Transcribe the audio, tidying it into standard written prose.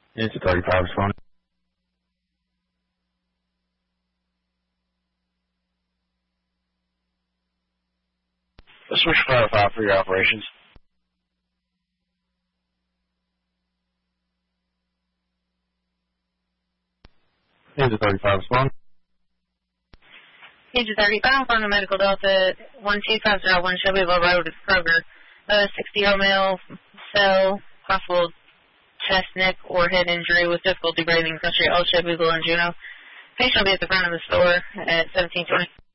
It's a 35 responding. Switch 505 for your operations. It's a 35 responding. Page 35 on the medical delta 12501 Shelbyville Road, Kroger. 60-year-old male, cell, possible chest, neck, or head injury with difficulty breathing, country, Old Shelbyville and Juneau. Patient will be at the front of the store at 1720.